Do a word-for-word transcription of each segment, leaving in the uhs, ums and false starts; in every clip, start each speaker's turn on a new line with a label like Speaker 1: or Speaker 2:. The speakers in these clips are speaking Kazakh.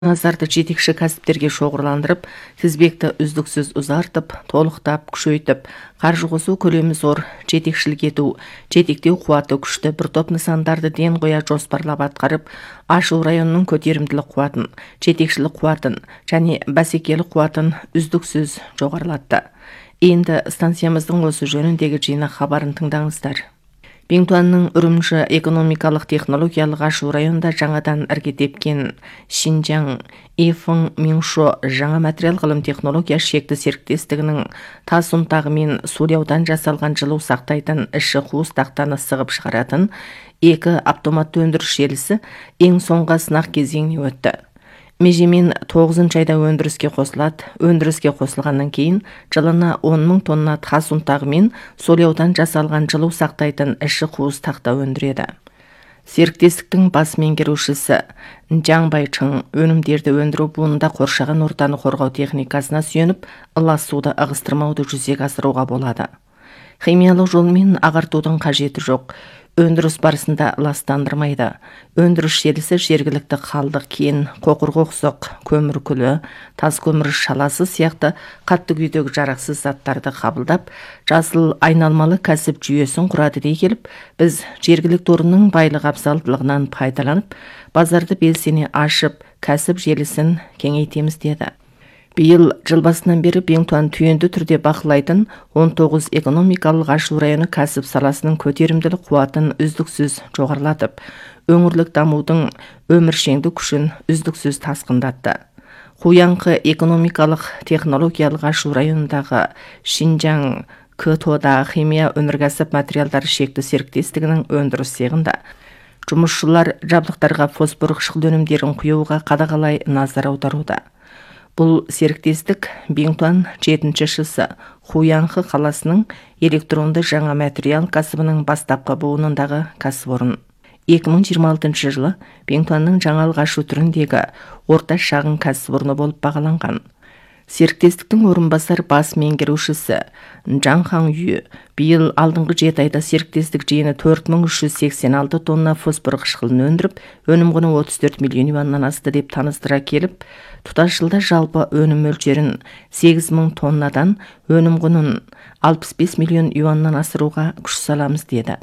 Speaker 1: назарды жетекші кәсіптерге шоғырландырып, тізбекті үздіксіз ұзартып, толықтап, күшейтіп, қаржы қосу көлемі зор, жетекшілік ету, жетектеу қуаты күшті бір топ нысандарды ден қоя жоспарлап атқарып, Ашу районының көтерімділік қуатын, жетекшілік қуатын және бәсекелік қуатын үздіксіз жоғарылатты. Енді станциямыздың осы жөніндегі жинақ хабарын тыңдаңыздар. Бентуанның Үрімші экономикалық технологиялық Ашу районында жаңадан іргетепкен Шинжаң Ифың Миншо жаңа материал ғылым технология шекті серіктестігінің тас ұнтағы мен соляудан жасалған жылу сақтайтын іші қуыс тақтаны сығып шығаратын екі автоматты өндіріс желісі ең соңғы сынақ кезеңіне өтті. Межемен тоғызыншы айда өндіріске қосылады. Өндіріске қосылғаннан кейін жылына он мың тонна тас ұнтағы мен соляудан жасалған жылу сақтайтын іші қуыс тақта өндіреді. Серіктестіктің бас меңгерушісі Джаң Байчың өнімдерді өндіру буында қоршаған ортаны қорғау техникасына сүйеніп, ылас суды ығыстырмауды жүзеге асыруға болады. Химиялық жолмен ағартудың қажеті жоқ. Өндіріс барысында ластандырмайды. Өндіріс желісі жергілікті қалдық кен, қоқыр қоқсық, көмір күлі, тас көмір шаласы сияқты қатты күйдегі жарақсыз заттарды қабылдап, жасыл айналмалы кәсіп жүйесін құрады дей келіп, біз жергілікті орынның байлық абзалдылығынан пайдаланып, базарды белсене ашып, кәсіп желісін кеңейтеміз деді. Биыл жыл басынан бері Бентуан түйінді түрде бақылайтын он тоғыз экономикалық Ашу районы кәсіп саласының көтерімділік қуатын үздіксіз жоғарылатып, өңірлік дамудың өміршеңді күшін үздіксіз тасқындатты. Хуянқы экономикалық технологиялық Ашу районындағы Шинжаң КТО-да химия өнеркәсіп материалдары шекті серіктестігінің өндіріс цехында жұмысшылар жабдықтарға фосфор қышқыл өнімдерін құюға қадағалай назар аударуда. Бұл серіктестік Бентуан жетінші шысы Хуянқы қаласының электронды жаңа материал кәсібінің бастапқы буынындағы кәсіпорын. екі мың жиырма алтыншы жылы Бентуанның жаңалық ашу түріндегі орта шағын кәсіпорны болып бағаланған. Серіктестіктің орынбасар бас меңгерушісі Джан Хан Ю биыл алдыңғы жеті айда серіктестік жиыны төрт мың үш жүз сексен алты тонна фосфор қышқылын өндіріп, өнім құны отыз төрт миллион юаннан асты деп таныстыра келіп, тұтас жылда жалпы өнім мөлшерін сегіз мың тоннадан өнім құнын алпыс бес миллион юаннан асыруға күш саламыз деді.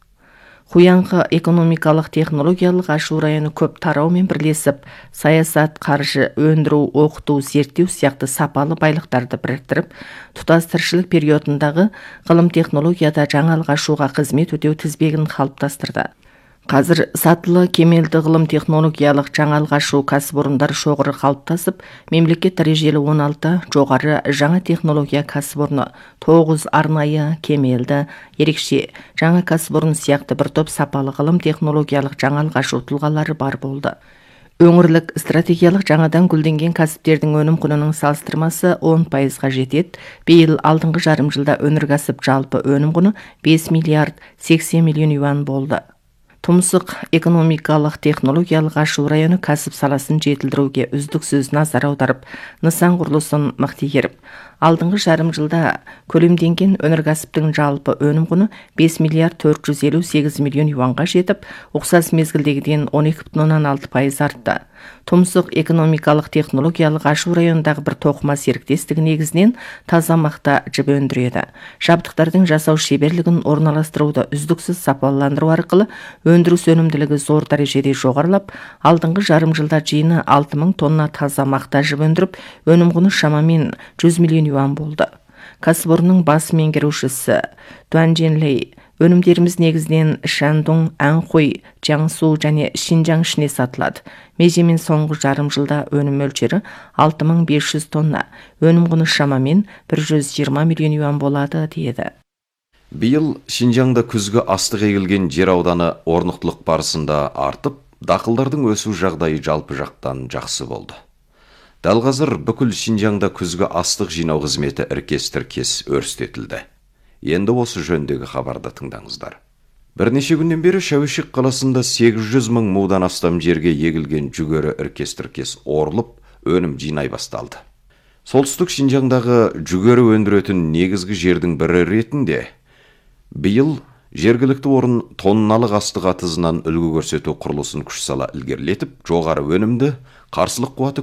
Speaker 1: Хуянқы экономикалық технологиялық Ашу районы көп тараумен бірлесіп, саясат, қаржы, өндіру, оқыту, зерттеу сияқты сапалы байлықтарды біріктіріп, тұтас тіршілік периодындағы ғылым технологияда жаңалық ашуға қызмет өтеу тізбегін қалыптастырды. Қазір сатылы кемелді ғылым технологиялық жаңалық ашу кәсіпорындар шоғыры қалыптасып, мемлекет дәрежелі он алты жоғары жаңа технология кәсіпорны, тоғыз арнайы кемелді, ерекше жаңа кәсіпорын сияқты бір топ сапалы ғылым технологиялық жаңалық ашу тұлғалары бар болды. Өңірлік стратегиялық жаңадан гүлденген кәсіптердің өнім құнының салыстырмасы он пайызға жетеді. Биыл алдыңғы жарым жылда өнеркәсіп жалпы өнім құны бес миллиард сексен миллион юан болды. Тұмсық экономикалық технологиялық Ашу районы кәсіп саласын жетілдіруге үздіксіз назар аударып, нысан құрылысын мықтигеріп, алдыңғы жарым жылда көлемденген өнеркәсіптің жалпы өнім құны бес миллиард төрт жүз елу сегіз миллион юанға жетіп, ұқсас мезгілдегіден он екі бүтін оннан алты пайыз артты. Тұмсық экономикалық технологиялық Ашу районындағы бір тоқыма серіктестігі негізінен таза мақта жіп өндіреді. Жабдықтардың жасау шеберлігін орналастыруды үздіксіз сапаландыру арқылы өндіріс өнімділігі зор дәрежеде жоғарылап, алдыңғы жарым жылда жиыны алты мың тонна таза мақта жіп өндіріп, өнім құны шамамен жүз миллион юан болды. Кәсіпорынның бас меңгерушісі Дуан Дженлей өнімдеріміз негізінен Шандong, Анхой, Jiangsu және Шинжаң ішіне сатылады. Межемен соңғы жарым жылда өнім мөлшері алты мың бес жүз тонна, өнім құны шамамен бір жүз жиырма миллион юан болады деді.
Speaker 2: Биыл Шинжаңда күзгі астық егілген жер ауданы орнықтылық барысында артып, дақылдардың өсу жағдайы жалпы жақтан жақсы болды. Дәл қазір бүкіл Шинжаңда күзгі астық жинау қызметі іркес-тіркес өрістетілді. Енді осы жөндегі хабарды тыңдаңыздар. Бірнеше күннен бері Шәуешек қаласында сегіз жүз мың мудан астам жерге егілген жүгері іркес-тіркес орылып, өнім жинай басталды. Солтүстік Шинжаңдағы жүгері өндіретін негізгі жердің бірі ретінде биыл жергілікті орын тонналық астық атызынан үлгі көрсету құрылысын күш сала ілгерілетіп, жоғары өнімді, қарсылық қуаты